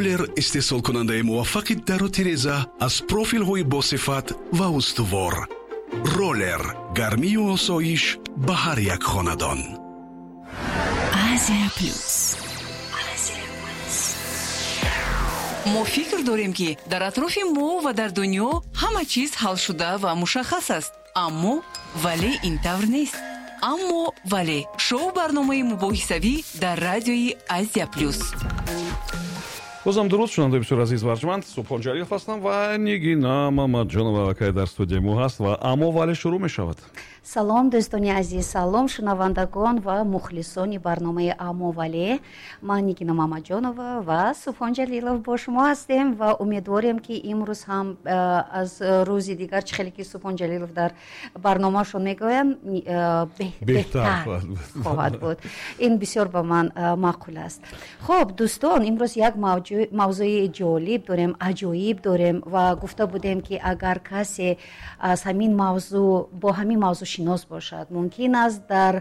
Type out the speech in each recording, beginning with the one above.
роллер истеҳсолкунандаи муваффақи дару тиреза аз профилҳои босифат ва устувор. роллер гармию осоиш ба ҳар як хонадон. Азия плюс. мо фикр дорем ки дар атрофи мо ва дар дунё ҳама чиз ҳал шуда ва мушаххас аст, аммо вале ин тавр нест. аммо вале шоу барномаи мубоҳисавӣ дар радиои Азия плюс. бозам дуруст шунавандаи бисёр азиз ва арҷманд, Субҳон Ҷалилов ҳастам ва Нигина Мамаҷонова вакай дар студияи мо ҳаст ва аммо вале шурӯъ мешавад. салом дӯстони азиз, салом шунавандагон ва мухлисони барномаи аммо вале. ман Нигина Мамаҷонова ва Субҳон Ҷалилов бо шумо ҳастем ва умедворем ки имрӯз ҳам аз рӯзи дигар чӣ хеле ки Субҳон Ҷалилов дар барномаашон мегӯянд беҳтар хоҳад буд. ин бисёр ба ман маъқул аст. хуб дӯстон, имрӯз як мавзӯи ҷолиб дорем, аҷоиб дорем ва гуфта будем ки агар касе аз ҳамин мавзӯъ бо ҳамин мавзӯъ шинос бошад, мумкин аст дар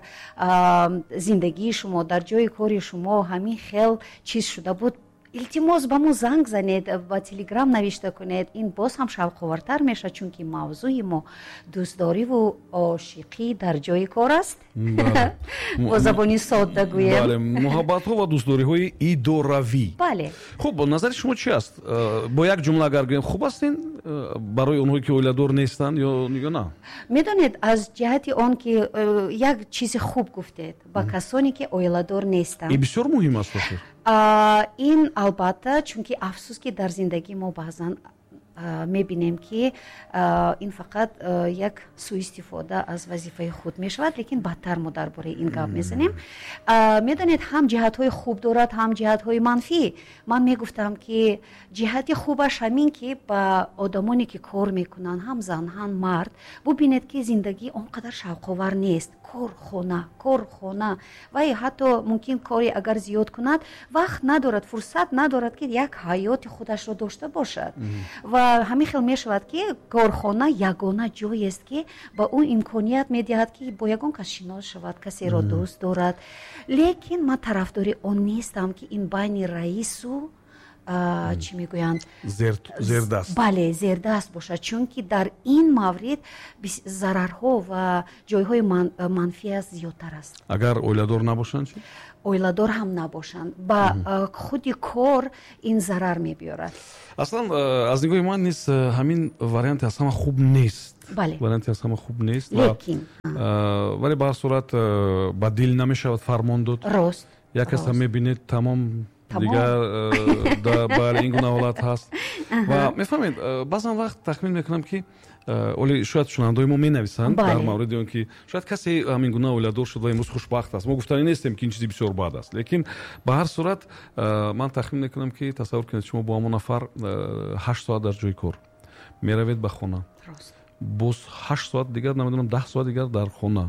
зиндагии шумо, дар ҷои кори шумо ҳамин хел чиз шуда буд, илтимос ба мо занг занед, ба телеграм навишта кунед. ин боз ҳам шавқовартар мешавад, чунки мавзӯи мо дӯстдориву ошиқӣ дар ҷои кор аст. бо забони содда гӯем, муҳаббатҳо ва дӯстдориҳои идоравӣ. бале. хуб, назари шумо чӣ аст? бо як ҷумла агар гӯем, хуб аст ин барои онҳое ки оиладор нестанд ё на? медонед, аз ҷиҳати он ки як чизи хуб гуфтед ба касоне ки оиладор нестанд, ин бисёр муҳим аст. ин албатта, чунки афсус ки дар зиндагии мо баъзан мебинем ки ин фақат як сӯистифода аз вазифаи худ мешавад, лекин бадтар мо дар бораи ин гап мезанем. медонед, ҳам ҷиҳатҳои хуб дорад, ҳам ҷиҳатҳои манфӣ. ман мегуфтам ки ҷиҳати хубаш ҳамин ки ба одамоне ки кор мекунанд, ҳам зан ҳам мард, бубинед ки зиндагӣ он қадар шавқовар нест. кор хона ва ҳатто мумкин кори агар зиёд кунад, вақт надорад, фурсат надорад ки як ҳаёти худашро дошта бошад. ва ҳамин хел мешавад ки корхона ягона ҷоест ки ба ӯ имконият медиҳад ки бо ягон кас шинос шавад, касеро дӯст дорад. лекин ман тарафдори он нестам ки ин байни раису чӣ мегӯянд, зердаст. бале, зердаст бошад, чунки дар ин маврид зарарҳо ва ҷойҳои манфиаш зиёдтар аст. агар оиладор набошанд чӣ? оиладор ҳам набошанд, ба худи кор ин зарар мебиёрад. аслан аз нигоҳи ман низ ҳамин варианте аз ҳама хуб нест. бале, варианте аз ҳама хуб нест, лекин вале ба ҳар сурат ба дил намешавад фармон дод. рост, як каса мебинед тамом дигар бале ин гуна ҳолат ҳаст. ва мефаҳмед, баъзан вақт тахмин мекунам ки оли шояд шунавандаҳои мо менависанд дар мавриди он ки шояд касе ҳамин гуна оиладор шуд ва имрӯз хушбахт аст. мо гуфтани нестем ки ин чизи бисёр бад аст, лекин ба ҳар сурат ман тахмин мекунам ки тасаввур кунед, шумо бо ҳамон нафар 8 соат дар ҷои кор меравед ба хона, боз 8 соат дигар, намедонам 10 соат дигар дар хона.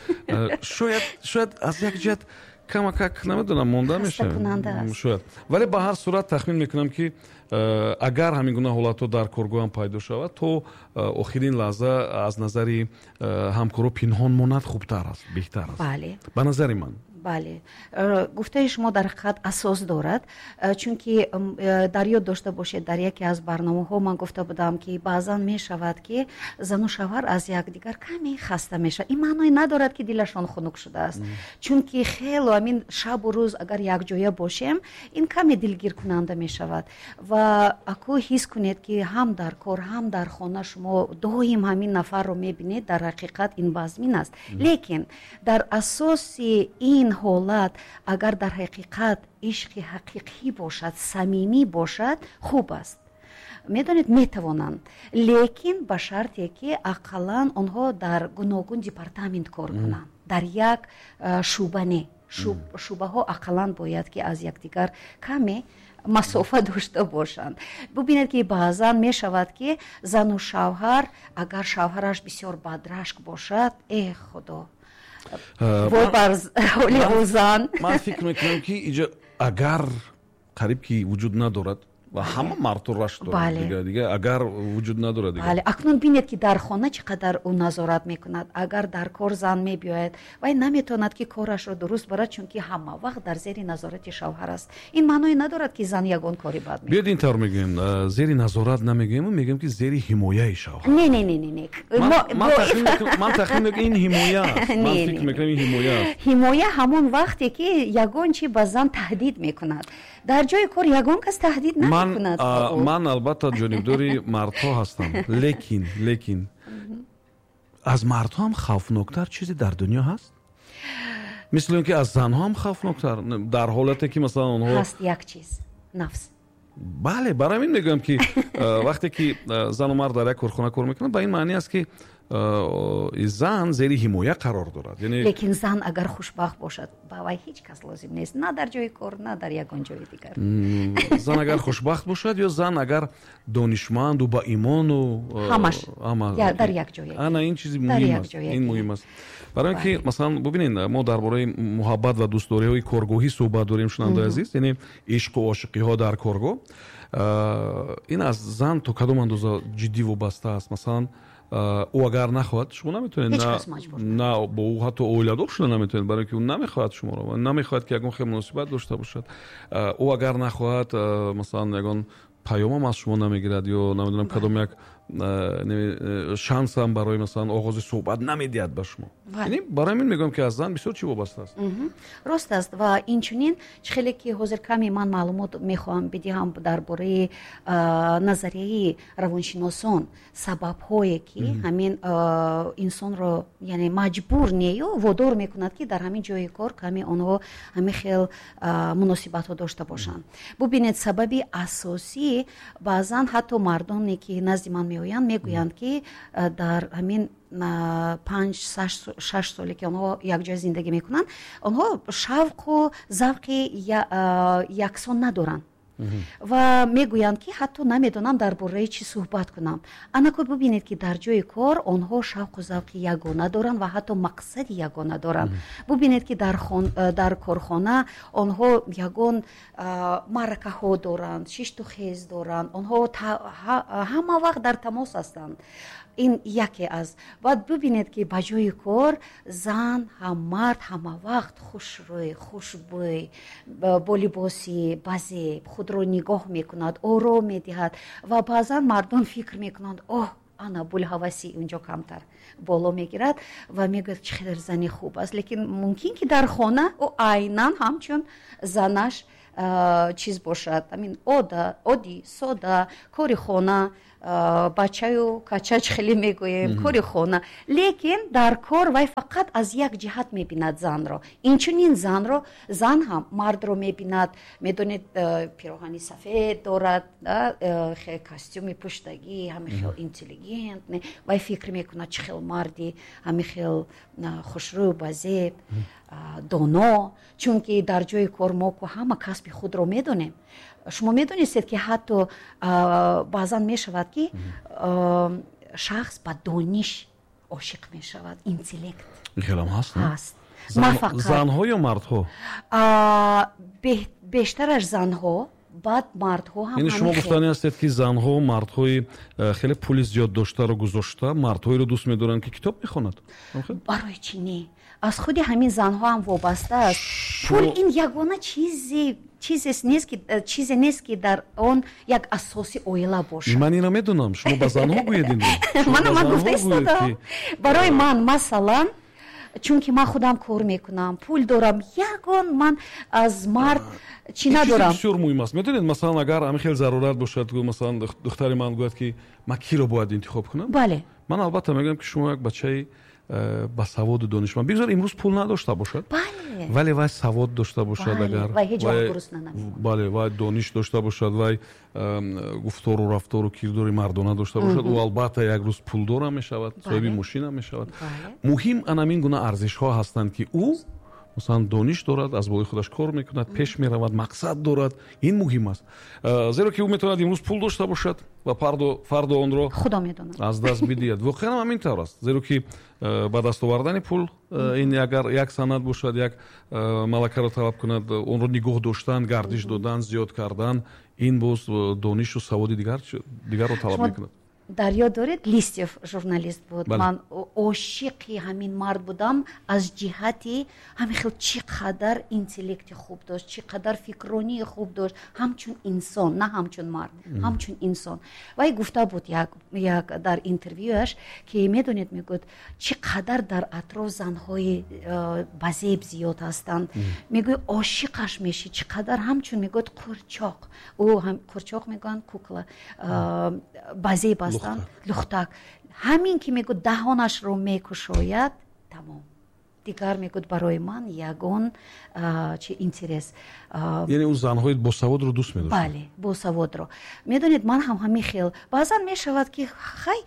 шояд аз як ҷиҳат камакак намедонам монда мешавад шояд, вале ба ҳар сурат тахмин мекунам ки агар ҳамин гуна ҳолатҳо дар коргоҳам пайдо шавад, то охирин лаҳза аз назари ҳамкорҳо пинҳон монад хубтар аст, беҳтар аст. бале, ба назари ман. бале, гуфтаи шумо дар ҳақиқат асос дорад, чунки дар ёд дошта бошед, дар яке аз барномаҳо ман гуфта будам ки баъзан мешавад ки зану шавҳар аз якдигар каме хаста мешавад. ин маъное надорад ки дилашон хунук шудааст, чунки хело ҳамин шабу рӯз агар якҷоя бошем, ин каме дилгиркунанда мешавад. ва аку ҳис кунед ки ҳам дар кор, ҳам дар хона шумо доим ҳамин нафарро мебинед, дар ҳақиқат ин базмин аст. лекин дар асоси ин ҳолат агар дар ҳақиқат ишқи ҳақиқӣ бошад, самимӣ бошад, хуб аст. медонед, метавонанд, лекин ба шарте ки ақаллан онҳо дар гуногун департамент кор кунанд, дар як шӯъба не. шӯъбаҳо ақаллан бояд ки аз якдигар каме масофа дошта бошанд. бубинед ки баъзан мешавад ки зану шавҳар, агар шавҳараш бисёр бадрашк бошад, худо вой бар ҳоли ӯ зан. ман фикр мекунам ки иҷо агар қариб ки вуҷуд надорад, و همه مرد رشد دارد دیگه اگر وجود نداره دیگه. بله اکنون بینید که در خانه چقدر او نظارت میکند. اگر در کار زن میبیاید و نمیتواند که کارش رو درست برد چون که همه وقت در زیر نظارت شوهر است. این معنی ندارد که زن یگان کاری بد میکنه. بیاید اینطور میگیم زیر نظارت نمیگیم، میگیم که زیر حمایه شوهر. نه من تخمین میکنم این حمایه است. من فکر میکنم این حمایه است. حمایه همون وقتی که یگان چی به زن تهدید میکند. در جای کار یگان کس تهدید نمیکند. من البته جانبداری مردها هستم، لیکن از مردها هم خوفناکتر چیزی در دنیا هست؟ مثل اینکه از زنها هم خوفناکتر، در حالتی که مثلا اونها هست یک چیز، نفس. بله برای این میگم که وقتی که زن و مرد در یک کارخانه کار میکنن به این معنی است که زن زیر حمایه قرار دارد. یعنی لیکن زن اگر خوشبخت باشد با وی هیچ کس لازم نیست، نه در جای کار نه در یگان جای دیگر. زن اگر خوشبخت باشد یا زن اگر دانشمند و با ایمان و همش در یک جای. انا این چیزی مهم است. این مهم است. برای اینکه مثلا ببینید ما درباره محبت و دوستداری های کارگاهی صحبت داریم شنونده عزیز، یعنی عشق و عاشقی ها در کارگاه. این از زن تا کدام اندازه جدی وابسته است. مثلا او اگر نخواهد شما نمیتونید نه با او حتی اولیادار شده نمیتونید، برای که اون نمیخواهد شما رو و نمیخواهد که یگان خیلی مناسبت داشته باشد. او اگر نخواهد مثلا یگان پیام هم از شما نمیگیرد یا نمیدونم کدام یک شانس هم برای مثلا آغاز صحبت نمیدید به شما. یعنی برای من میگم که از زن بسیار چی وابسته است. راست است و اینچنین خیلی که حاضر کمی من معلومات میخوام بدهم درباره نظریه روانشناسان، سبب هایی که همین انسان رو یعنی مجبور نیو وادار میکند که در همین جای کار کمی آنها همین خیلی مناسبت ها داشته باشند. ببینید سبب اساسی بعضا حتی مردانی که نزد من میآیند میگویند که در همین 5-6 سالی که آنها یک جای زندگی میکنن آنها شوق و ذوق یکسان ندارن و میگویند که حتی نمیدونم درباره چی صحبت کنم. انکو ببینید که در جای کار آنها شوق و ذوق یگانه دارن و حتی مقصد یگانه دارن. ببینید که در کارخانه آنها یگان معرکه ها دارند، شش تا خیز دارند، آنها همه وقت در تماس هستند. این یکی از بعد ببینید که به جای کار زن هم مرد همه وقت خوش روی خوشبوی با لباسی بزی خود رو نگاه میکند، آرام میدهد و بعضا مردم فکر میکنند اوه انا بولهوسی اونجا کمتر بالا میگیرد و میگوید چقدر زنی خوب است. لیکن ممکن که در خانه او عیناً همچون زنش چیز باشد، همین عادی ساده کاری خانه بچه و کچچ خیلی میگویم کاری خانه، لیکن در کار وی فقط از یک جهت میبیند زن را. اینچنین زن هم مرد رو میبیند، میدونید پیراهنی سفید دارد، خیلی کاستیوم پوشیدگی، همه خیلی اینتلیجنت، وی فکر میکند چه خیلی مردی، همه خیلی خوشرو بازی دانا، چون که در جای کار ما که همه کسب خود رو میدونیم. شما میدونید که حتی بعضا میشود که شخص با دانش عاشق میشود، اینتلکت خیلی هست. زنها یا مردها؟ بیشترش زنها، بعد مردها هم. یعنی شما گفتنی هستید که زنها و مردهای خیلی پول زیاد داشته رو گذاشته، مردهایی رو دوست می‌دارن که کتاب می‌خواند. برای چی نه؟ از خود همین زنها هم وابسته است. پول این یگانه چیزی نیست که در آن یک اساسی اویلا باشد. من اینو میدونم، شما با زنها گویدین. من گفته استادم. برای من مثلا چون که من خودم کار میکنم، پول دارم، یگان من از مرد چی ندارم. بسیار مهم است. میدونید مثلا اگر همین خیلی ضرورت باشد که مثلا دختر من گفت که من کی رو باید انتخاب کنم؟ بله. من البته میگم که شما یک بچه با سواد و دانشمند بگذار امروز پول نداشته باشد، بله، ولی وای سواد داشته باشد، اگر وای هیچ وقت درست نمیشه، بله وای دانش داشته باشد، وای گفتار و رفتار و کردار مردانه داشته باشد، و البته یک روز پولدار هم میشود، صاحب ماشین هم میشود. مهم همین گونه ارزش ها هستند که او مثلا دانش دارد، از بالای خودش کار میکند، پیش میرود، مقصد دارد. این مهم است، زیرا که او میتواند امروز پول داشته باشد و فردا آن را خدا میداند از دست بدهد. واقعا همین طور است، زیرا که با دست آوردن پول این اگر یک سند باشد، یک ملکه را طلب کند، اون را نگاه داشتن، گردش دادن، زیاد کردن، این باز دانش و سواد دیگر را طلب میکند. дарё доред Листьев журналист буд. Ман ошиқи ҳамин мард будам аз ҷиҳати ҳамин хел чӣ қадар интеллекти хуб дошт, чӣ қадар фикрронии хуб дошт, ҳамчун инсон, на ҳамчун мард, ҳамчун инсон. Вай гуфта буд як дар интервюаш ки медонед, мегӯд чӣ қадар дар атроф занҳои базеб зиёд ҳастанд. мегӯяд ошиқаш мешид, чӣ қадар ҳамчун мегӯяд қурчоқ, ӯ қурчоқ мегӯянд кукла базеб лухтак, ҳамин ки мегӯд даҳонашро мекушояд, тамом дигар мегӯд барои ман ягон чи интерес. яъне ӯ занҳои босаводро дӯст медошт. бале, босаводро. медонед, ман ҳам ҳамин хел баъзан мешавад ки хай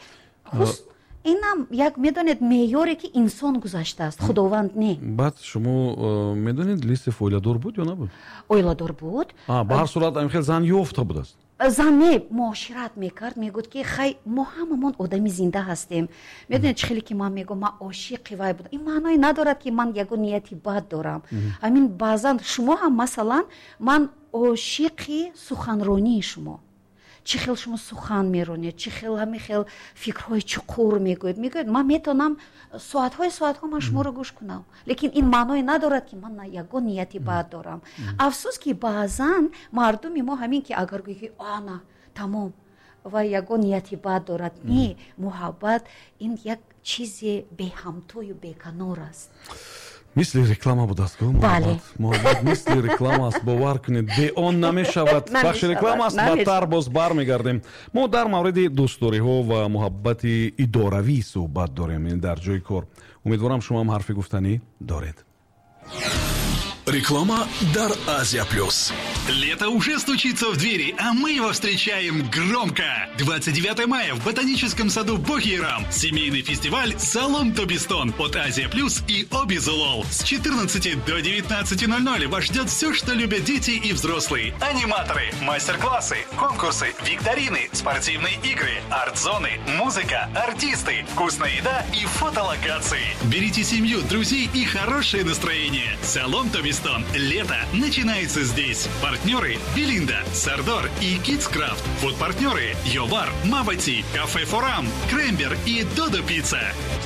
инам як медонед меъёре ки инсон гузаштааст, худованд не. баъд шумо медонед Листьев оиладор буд ё набуд? оиладор буд. ба ҳар сурат ҳамин хел зан ёфта будааст. зан не муошират мекард, мегӯд ки хай мо ҳамамон одами зинда ҳастем. медонед чӣ хеле ки ман мегӯм ман ошиқи вай будам, ин маъное надорад ки ман ягон нияти бад дорам. ҳамин баъзан шумо ҳам масалан ман ошиқи суханронии шумо, чӣ хел шумо сухан меронед, чӣ хел ҳамин хел фикрҳои чуқур мегӯед, ман метавонам соатҳо ман шуморо гӯш кунам, лекин ин маъное надорад ки ман ягон нияти бад дорам. афсус ки баъзан мардуми мо ҳамин ки агар гӯӣ ки на тамом ва ягон нияти бад дорад, не, муҳаббат ин як чизи беҳамтою беканор аст. мисли реклама будааст гӯ муҳаббат мисли реклама аст, бовар кунед, бе он намешавад. бахши реклама аст, бадтар боз бармегардем. мо дар мавриди дӯстдориҳо ва муҳаббати идоравӣ суҳбат дорем дар ҷои кор. умедворам шумо ҳам ҳарфи гуфтанӣ доред. Реклама дар Азия Плюс. Лето уже стучится в двери, а мы его встречаем громко. 29 мая в Ботаническом саду Бохирам. Семейный фестиваль «Салон Тобистон» от Азия Плюс и Обизулол. С 14 до 19:00 вас ждет все, что любят дети и взрослые. Аниматоры, мастер-классы, конкурсы, викторины, спортивные игры, арт-зоны, музыка, артисты, вкусная еда и фотолокации. Берите семью, друзей и хорошее настроение. «Салон Тобистон». Лето начинается здесь. Партнеры Белинда, Сардор и Кидскрафт. Фуд-партнеры Йовар, Мавати, Кафе Форам, Крембер и Додо Пицца.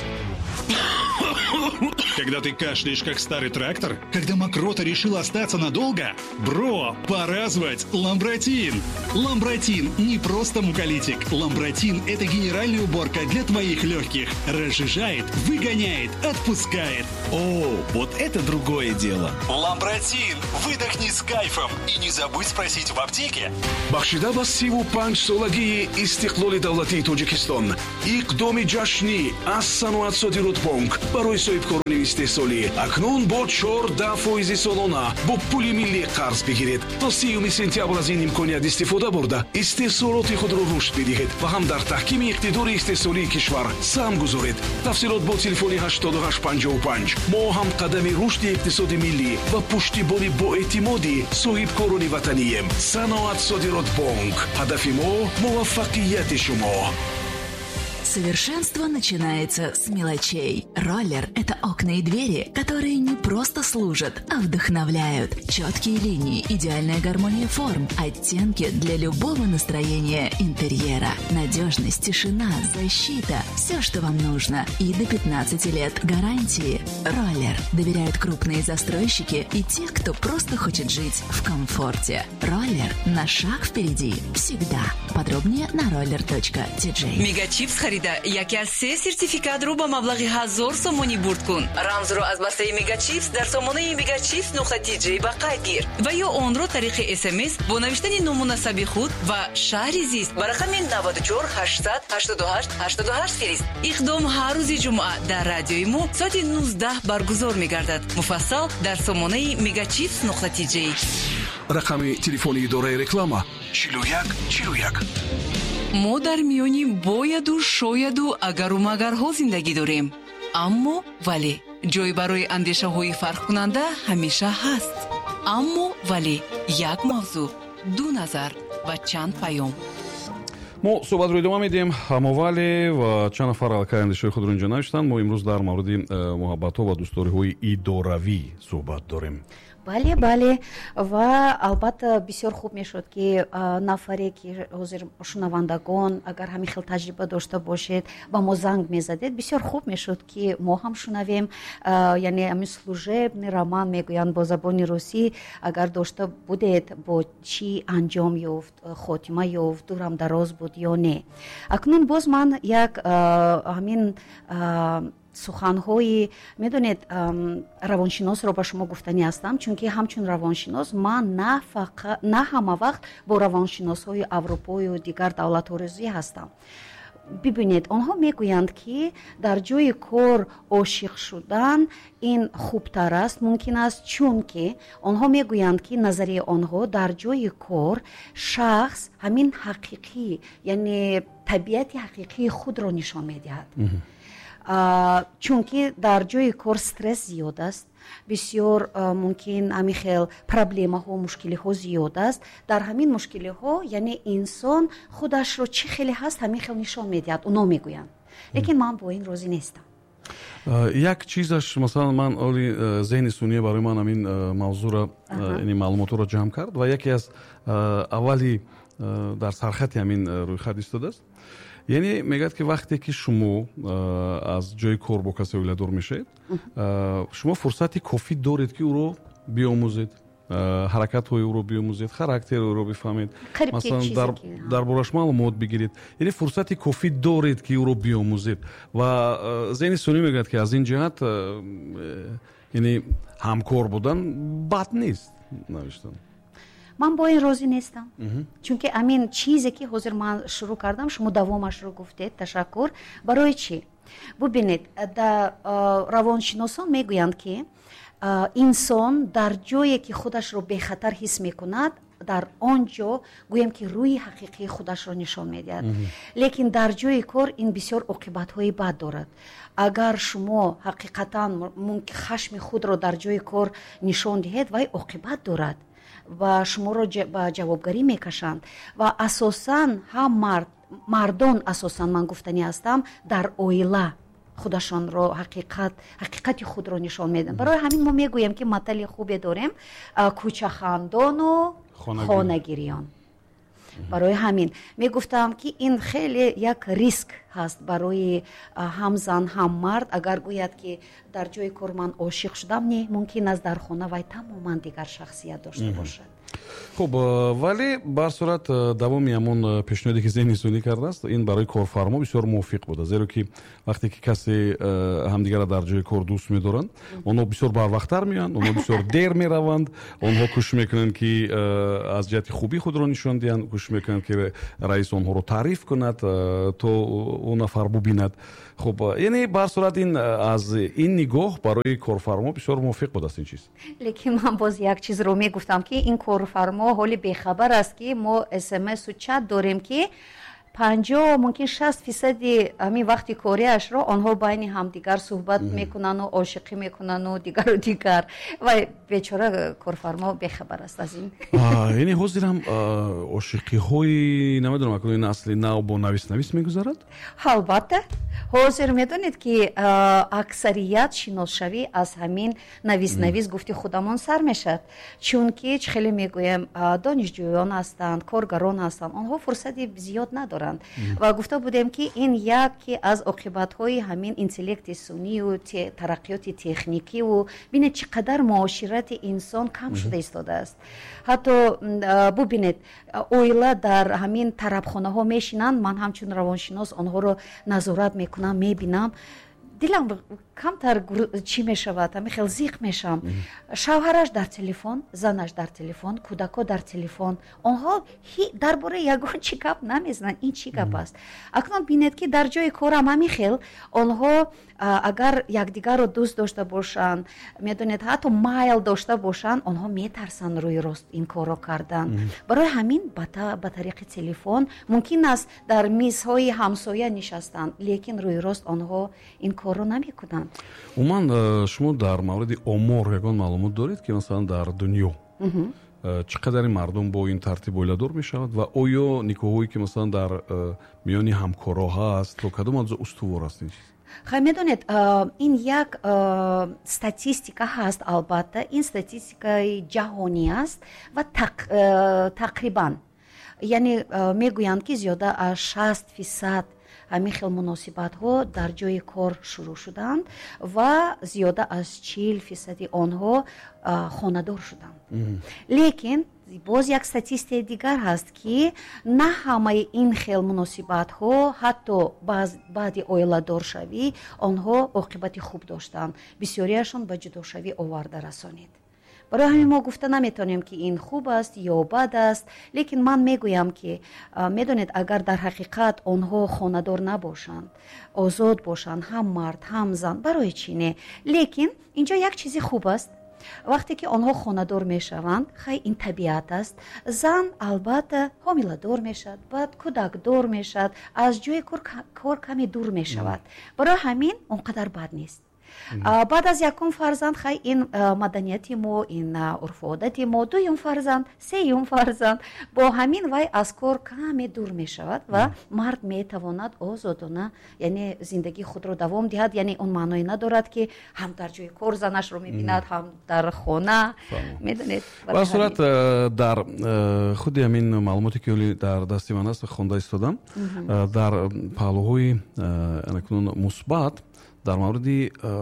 Когда ты кашляешь, как старый трактор? Когда мокрота решила остаться надолго? Бро, пора звать Ламбротин. Ламбротин не просто муколитик. Ламбротин – это генеральная уборка для твоих легких. Разжижает, выгоняет, отпускает. О, вот это другое дело. Ламбротин. Выдохни с кайфом. И не забудь спросить в аптеке. бахшида ба 35 солагии истиқлоли давлатии Тоҷикистон, иқдоми ҷашнӣ аз Саноатсодирот Бонк барои соҳибкорони истеҳсолӣ акнун бо 14% солона бо пули миллӣ қарз бигиред. то 30 сентябр аз ин имконият истифода бурда истеҳсолоти худро рушд бидиҳед ва ҳам дар таҳкими иқтидори истеҳсолии кишвар сам гузоред. тафсилот бо телефони 8855. мо ҳам қадами рушди иқтисоди миллӣ ва пуштибони боэътимоди соҳибкорони ватанием. Саноатсодирот Бонк. ҳадафи мо муваффақияти шумо. Совершенство начинается с мелочей. Роллер – это окна и двери, которые не просто служат, а вдохновляют. Четкие линии, идеальная гармония форм, оттенки для любого настроения интерьера. Надежность, тишина, защита – все, что вам нужно. И до 15 лет гарантии. Роллер доверяют крупные застройщики и те, кто просто хочет жить в комфорте. Роллер – на шаг впереди. Всегда. Подробнее на roller.tj. Мегачипс харида яке аз 3 сертификатро ба маблағи 1000 сомонӣ бурд кун. рамзро аз бастаи Мегачипс дар сомонаи Megachips.tj ба қайд гир ва ё онро тариқи SMS бо навиштани номунасаби худ ва шаҳри зист ба рақами 94 800 88 88 фирист. иқдом ҳар рӯзи ҷумъа дар радиои мо соати 19 баргузор мегардад. муфассал дар сомонаи Megachips.tj. рақами телефони идораи реклама 4141. мо дар миёни бояду шояду агару магарҳо зиндагӣ дорем. аммо вале ҷой барои андешаҳои фарқкунанда ҳамеша ҳаст. аммо вале як мавзӯъ, ду назар ва чанд паём. мо суҳбатро идома медиҳем. аммо вале ва чанд нафар аллакай андешаҳои худро инҷо навиштанд. мо имрӯз дар мавриди муҳаббатҳо ва дӯстдориҳои идоравӣ суҳбат дорем. бале ва албатта бисёр хуб мешуд ки нафаре ки ҳозир шунавандагон агар ҳамин хел таҷриба дошта бошед ба мо занг мезадед, бисёр хуб мешуд ки мо ҳам шунавем, яъне ҳамин служебный роман мегӯянд бо забони русӣ агар дошта будед, бо чӣ анҷом ёфт, хотима ёфт, дурам дароз буд ё не. Акнун боз ман як ҳамин суханҳои медонед равоншиносро ба шумо гуфтанӣ ҳастам, чунки ҳамчун равоншинос ман на ҳама вақт бо равоншиносҳои аврупою дигар давлатҳо рӯзӣ ҳастам. бибинед, онҳо мегӯянд ки дар ҷои кор ошиқ шудан ин хубтар аст, мумкин аст, чунки онҳо мегӯянд ки назарияи онҳо дар ҷои кор шахс ҳамин ҳақиқӣ, яъне табиати ҳақиқии худро нишон медиҳад. чунки дар ҷои кор стресс зиёд аст, бисёр мумкин ҳамин хел проблемаҳо, мушкилиҳо зиёд аст. дар ҳамин мушкилиҳо яъне инсон худашро чӣ хеле ҳаст ҳамин хел нишон медиҳад, онҳо мегӯянд. лекин ман бо ин розӣ нестам. як чизаш масалан ман оли зеҳни суние барои ман ҳамин мавзӯъро яъне маълумотро ҷамъ кард ва яке аз аввали дар сархати ҳамин рӯйхат истодааст. яъне мегӯяд ки вақте ки шумо аз ҷои кор бо касе оиладор мешавед, шумо фурсати кофӣ доред ки ӯро биомӯзед, ҳаракатҳои ӯро биомӯзед, характери ӯро бифаҳмед, масалан дар бораш маълумот бигиред. яъне фурсати кофӣ доред ки ӯро биомӯзед ва зеҳни сунӣ мегӯяд ки аз ин ҷиҳат яъне ҳамкор будан бад нест навиштан. ман бо ин розӣ нестам, чунки амин чизе ки ҳозир ман шурӯъ кардам, шумо давомашро гуфтед, ташаккур. барои чӣ? бубинед, равоншиносон мегӯянд ки инсон дар ҷое ки худашро бехатар ҳис мекунад, дар он ҷо гӯем ки рӯи ҳақиқии худашро нишон медиҳад. лекин дар ҷои кор ин бисёр оқибатҳои бад дорад. агар шумо ҳақиқатан хашми худро дар ҷои кор нишон диҳед, вай оқибат дорад ва шуморо ба ҷавобгарӣ мекашанд. ва асосан ҳам мардон асосан ман гуфтанӣ ҳастам дар оила худашонро ҳақиқати худро нишон медиҳанд. барои ҳамин мо мегӯем ки матали хубе дорем, кӯчахандону хонагириён. барои ҳамин мегуфтам ки ин хеле як риск ҳаст барои ҳам зан ҳам мард. агар гӯяд ки дар ҷои кор ман ошиқ шудам, не мумкин аст дар хона вай тамоман дигар шахсият дошта бошад. хуб, вале бар сурат давоми ҳамон пешниҳоде ки зеҳни сунӣ кардааст, ин барои корфармо бисёр мувофиқ буда, зеро ки вақте ки касе ҳамдигарро дар ҷои кор дӯст медоранд, онҳо бисёр барвақттар меоянд, онҳо бисёр дер мераванд, онҳо кӯшиш мекунанд ки аз ҷиҳати хубии худро нишон диҳанд, кӯшиш мекунанд ки раис онҳоро таъриф кунад, то он нафар бубинад. хуб, яъне бар сурат ин аз ин нигоҳ барои корфармо бисёр мувофиқ будааст ин чиз. лекин ман боз як чизро мегуфтам ки ин корфармо ҳоли бехабар аст ки мо смсу чат дорем ки 50 мумкин 60% ҳамин вақти кориашро онҳо байни ҳамдигар суҳбат мекунану ошиқӣ мекунану дигару дигар. ва бечора корфармо бехабар аст аз ин. яъне ҳозирам ошиқиҳои намедонам акнун насли нав бо навис мегузарад? албатта ҳозир медонед ки аксарият шиносшавӣ аз ҳамин навис гуфти худамон сар мешавад, чунки чӣ хеле мегӯем донишҷӯён ҳастанд, коргарон ҳастанд, онҳо фурсати зиёд надоранд. ва гуфта будем ки ин яке аз оқибатҳои ҳамин интеллекти сунию тараққиёти техникиву бинед чӣ қадар муоширати инсон кам шуда истодааст. ҳатто бубинед, оила дар ҳамин тарабхонаҳо мешинанд, ман ҳамчун равоншинос онҳоро назорат мекунам, мебинам, дилам камтар чӣ мешавад, ҳамин хел зиқ мешавам. шавҳараш дар телефон, занаш дар телефон, кӯдако дар телефон, онҳо дар бораи ягон чӣ гап намезананд. ин чӣ гап аст? акнун бинед ки дар ҷои корам ҳамин хел онҳо агар якдигарро дӯст дошта бошанд, медонед ҳатто майл дошта бошанд, онҳо метарсанд рӯи рост ин корро кардан. барои ҳамин ба тариқи телефон мумкин аст дар мизҳои ҳамсоя нишастанд, лекин рӯи рост онҳо ин корро намекунанд. ҳастанд. умуман шумо дар мавриди омор ягон маълумот доред ки масалан дар дунё чӣ қадари мардум бо ин тартиб оиладор мешавад ва оё никоҳҳое ки масалан дар миёни ҳамкорҳо ҳаст то кадом ҳад устувор аст ин чиз? медонед, ин як статистика ҳаст. албатта ин статистикаи ҷаҳонӣ аст ва тақрибан яъне мегӯянд ки зиёда аз 60% ҳамин хел муносибатҳо дар ҷои кор шурӯъ шуданд ва зиёда аз 40% онҳо хонадор шуданд. лекин боз як статистикаи дигар ҳаст ки на ҳамаи ин хел муносибатҳо ҳатто баъди оиладоршавӣ онҳо оқибати хуб доштанд. бисёрияшон ба ҷудошавӣ оварда расонид. барои ҳамин мо гуфта наметавонем ки ин хуб аст ё бад аст. лекин ман мегӯям ки медонед, агар дар ҳақиқат онҳо хонадор набошанд, озод бошанд, ҳам мард ҳам зан, барои чӣ не? лекин инҷо як чизи хуб аст. вақте ки онҳо хонадор мешаванд, хай ин табиат аст. зан албатта ҳомиладор мешавад, баъд кӯдакдор мешавад, аз ҷои кор каме дур мешавад. барои ҳамин он қадар бад нест. баъд аз якум фарзанд хай ин маданияти мо, ин урфу одати мо, дуюм фарзанд, сеюм фарзанд, бо ҳамин вай аз кор каме дур мешавад ва мард метавонад озодона яъне зиндагии худро давом диҳад. яъне он маъное надорад ки ҳам дар ҷои кор занашро мебинад, ҳам дар хона. медонед, ба сурат дар худи ҳамин маълумоте ки дар дасти ман аст хонда истодам, дар паҳлӯҳои анакунун мусбат дар мавриди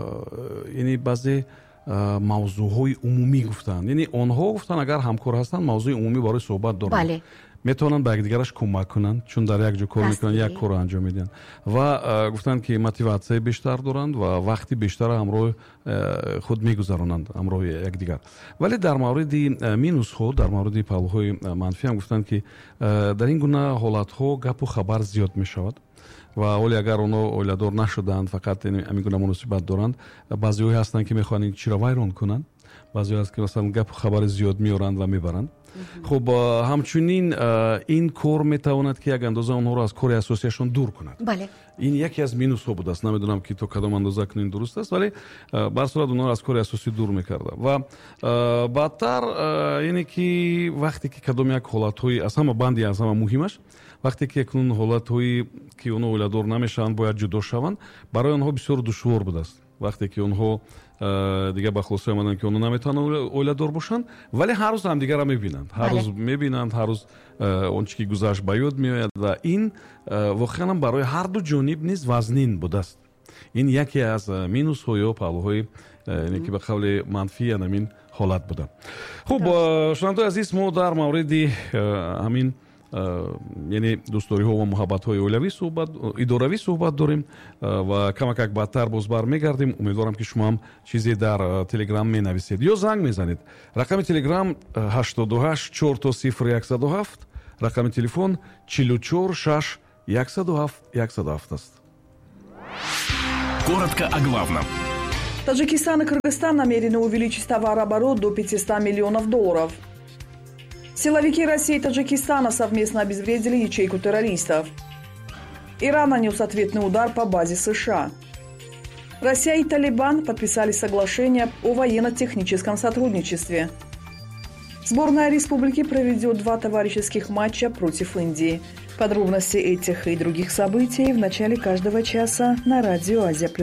яъне баъзе мавзӯъҳои умумӣ гуфтанд. яъне онҳо гуфтанд агар ҳамкор ҳастанд мавзӯи умумӣ барои суҳбат доранд. метавонанд ба якдигараш кӯмак кунанд, чун дар як ҷо кор мекунанд, як корро анҷом медиҳанд ва гуфтанд ки мотиватсияи бештар доранд ва вақти бештара ҳамроҳи худ мегузаронанд, ҳамроҳи якдигар. вале дар мавриди минусҳо, дар мавриди паҳлӯҳои манфӣ ҳам гуфтанд ки дар ин гуна ҳолатҳо гапу хабар зиёд мешавад ва оли агар онҳо оиладор нашуданд, фақат ҳамин гуна муносибат доранд, баъзеҳое ҳастанд ки мехоҳанд чиро вайрон кунанд, баъзеҳое ҳаст ки масалан гапу хабари зиёд меоранд ва мебаранд. хуб ҳамчунин ин кор метавонад ки як андоза онҳоро аз кори асосияшон дур кунад. ин яке аз минусҳо будааст. намедонам ки то кадом андоза кунин дуруст аст, вале бар сурат онҳоро аз кори асосӣ дур мекарда. ва баъдтар яъне ки вақте ки кадом як ҳолатҳои аз ҳама банди аз ҳама муҳимаш, вақте ки якнун ҳолатҳои ки онҳо оиладор намешаванд бояд ҷудо шаванд, барои онҳо бисёр душвор будааст. вақте ки онҳо дига ба хулосаи омаданд ки онҳо наметавонанд оиладор бошанд, вале ҳар рӯз ҳамдигарро мебинанд, ҳар рӯз мебинанд, ҳар рӯз он чӣ ки гузашт ба ёд меояд ва ин воқеан барои ҳарду ҷониб низ вазнин будааст. ин яке аз минусҳо ё паҳлӯҳои ки ба қавли манфии ҳамин ҳолат буда. хуб шунавандаои азиз, мо дар мавриди ҳамин яъне дӯстдориҳо ва муҳаббатҳои оилавӣ идоравӣ суҳбат дорем ва камакак баъдтар боз бармегардем. умедворам ки шумо ҳам чизе дар телеграм менависед ё занг мезанед. рақами телеграм 88 4 0107, рақами телефон 44 6 107 107 аст. Коротко о главном. Таджикистан и Кыргызстан намерены увеличить товарооборот до $500 миллионов. Силовики России и Таджикистана совместно обезвредили ячейку террористов. Иран нанес ответный удар по базе США. Россия и Талибан подписали соглашение о военно-техническом сотрудничестве. Сборная республики проведет 2 товарищеских матча против Индии. Подробности этих и других событий в начале каждого часа на радио Азия+.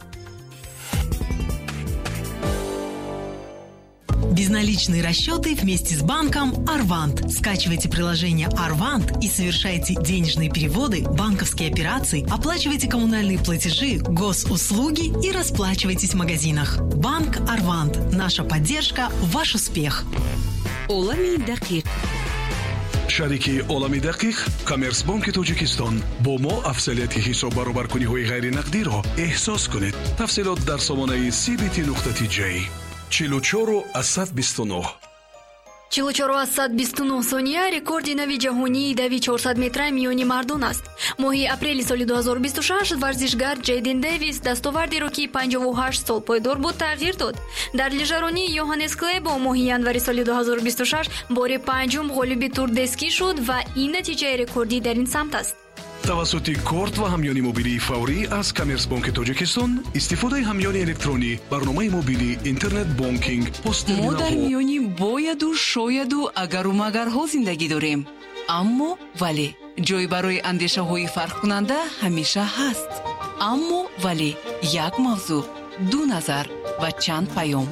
Безналичные расчеты вместе с банком Арвант. Скачивайте приложение Арвант и совершайте денежные переводы, банковские операции, оплачивайте коммунальные платежи, госуслуги и расплачивайтесь в магазинах. Банк Арвант. Наша поддержка – ваш успех. олами дақиқ. шарики олами дақиқ коммерсбонки тоҷикистон бо мо афзалияти ҳисоб баробаркуниҳои ғайринақдиро эҳсос кунед. тафсилот дар сомонаи cbt.tj 44 аз 129. 44 аз 129 сония рекорди нави ҷаҳонии дави 400 метра миёни мардон аст. моҳи апрели соли 2026 варзишгар Ҷейден Дэвис дастовардеро ки 58 сол пойдор буд тағйир дод. дар лижаронии Йоханнес Клебо моҳи январи соли 2026 бори панҷум ғолиби Тур де Ски шуд ва ин натиҷаи рекордӣ дар ин самт аст. тавассути корт ва ҳамёни мобилии фаврӣ аз Коммерсбанки Тоҷикистон истифодаи ҳамёни электронӣ, барномаи мобилӣ, интернет бонкинг, мо дар миёни бояду шояду агару магарҳо зиндагӣ дорем. аммо вале ҷой барои андешаҳои фарқкунанда ҳамеша ҳаст. аммо вале як мавзӯъ, ду назар ва чанд паём.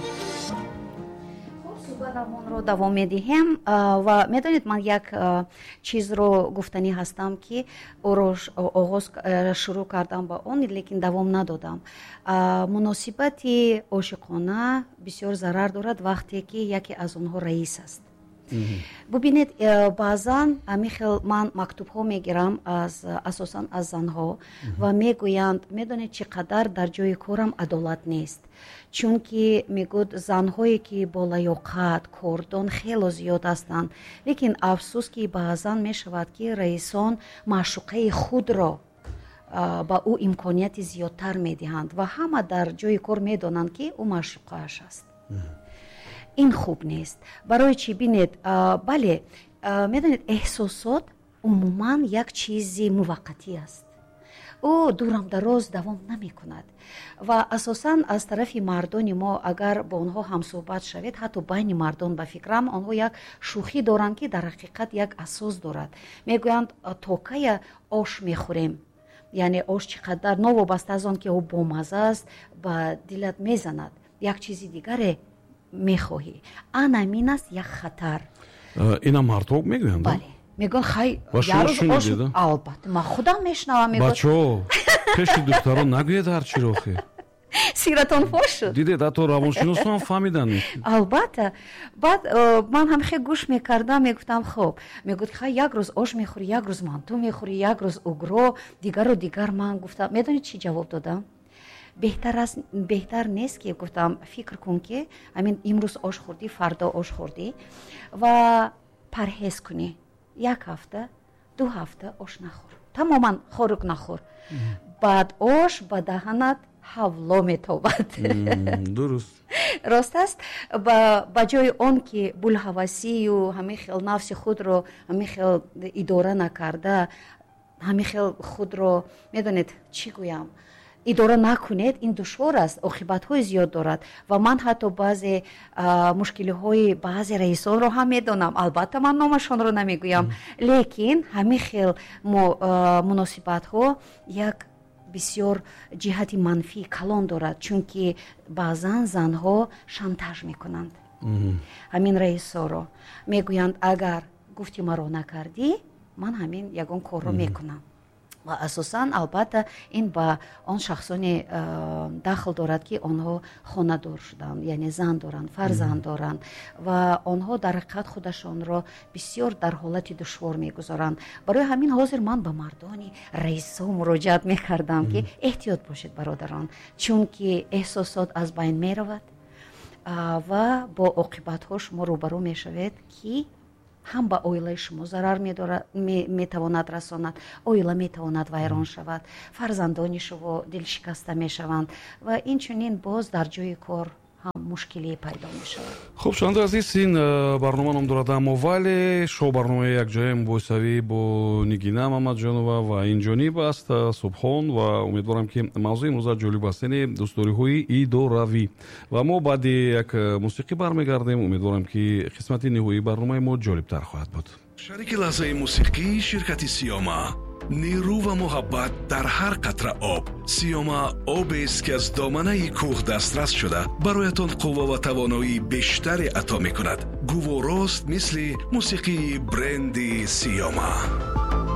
суҳбатамонро давом медиҳем ва медонед ман як чизро гуфтанӣ ҳастам ки оро оғоз шурӯъ кардам ба он, лекин давом надодам. муносибати ошиқона бисёр зарар дорад вақте ки яке аз онҳо раис аст. бубинед баъзан михел ман мактубҳо мегирам асосан аз занҳо ва мегӯянд медонед чӣ қадар дар ҷои корам адолат нест, чунки мегӯд занҳое ки болаёқат кордон хело зиёд ҳастанд, лекин афсӯс ки баъзан мешавад ки раисон маъшуқаи худро ба ӯ имконияти зиёдтар медиҳанд ва ҳама дар ҷои кор медонанд ки ӯ маъшуқааш аст. ин хуб нест. барои чӣ бинед, бале медонед эҳсосот умуман як чизи муваққатӣ аст. ӯ дурамдароз давом намекунад ва асосан аз тарафи мардони мо агар бо онҳо ҳамсӯҳбат шавед, ҳатто байни мардон ба фикрам онҳо як шӯхӣ доранд ки дар ҳақиқат як асос дорад. мегӯянд то кая ош мехӯрем, яъне ош чӣ қадар новобаста аз он ки ӯ бомаза аст ба дилат мезанад, як чизи дигаре мехоҳӣ. анамин аст як хатар. инам мардҳо мегӯянд? бале мегӯянд хай ярӯз ош. албатта ман худам мешунавам. бачо пеши духтарон нагӯед ҳарчиро хе. сиратон фош шуд. дидед ҳатто равоншиносам фаҳмидан. албатта. баъд ман ҳамихе гӯш мекардам, мегуфтам хоб, мегӯд хай як рӯз ош мехӯрӣ, як рӯз манту мехӯрӣ, як рӯз угро, дигару дигар. ман гуфтам, медонед чӣ ҷавоб додам? беҳтар нест ки гуфтам фикр кун ки амин имрӯз ош хӯрдӣ, фардо ош хӯрдӣ ва парҳез кунӣ. як ҳафта, 2 ҳафта ош нахӯр, тамоман хӯрок нахӯр. баъд ош бадаҳанат ҳавло метобад. дуруст рост аст. ба ҷои он ки булҳавасию ҳамихел нафси худро ҳамихел идора накарда, ҳамихел худро медонед чӣ гӯям, идора накунед, ин душвор аст, оқибатҳои зиёд дорад ва ман ҳатто баъзе мушкилиҳои баъзе раисонро ҳам медонам. албатта ман номашонро намегӯям, лекин ҳамин хел муносибатҳо як бисёр ҷиҳати манфии калон дорад, чунки баъзан занҳо шантаж мекунанд. ҳамин раисоро мегӯянд агар гуфти маро накардӣ, ман ҳамин ягон корро мекунам. ва асосан албатта ин ба он шахсоне дахл дорад ки онҳо хонадор шуданд, яъне зан доранд, фарзанд доранд ва онҳо дар ҳақиқат худашонро бисёр дар ҳолати душвор мегузоранд. барои ҳамин ҳозир ман ба мардони раисо муроҷиат мекардам ки эҳтиёт бошед бародарон, чунки эҳсосот аз байн меравад ва бо оқибатҳо шумо рӯбарӯ мешавед ки ҳам ба оилаи шумо зарар метавонад расонад, оила метавонад вайрон шавад, фарзандони шумо дилшикаста мешаванд ва инчунин боз дар ҷои кор ҳам мушкилие пайдо мешавад. хуб, шунавандаи азиз, ин барнома ном дорад аммо вале шоу барномаи якҷояи мубоҳисавӣ бо нигина мамаҷонова ва инҷониб аст субҳон ва умедворам ки мавзӯи имрӯза ҷолиб аст, яъне дӯстдориҳои идоравӣ. ва мо баъди як мусиқӣ бармегардем. умедворам ки қисмати ниҳоии барномаи мо ҷолибтар хоҳад буд. шарики лаҳзаи мусиқӣ ширкати сиёма. нерӯ ва муҳаббат дар ҳар қатра об. сиёма обест ки аз доманаи кӯҳ дастрас шуда бароятон қувва ва тавоноии бештаре ато мекунад. гуворост мисли мусиқии бренди сиёма.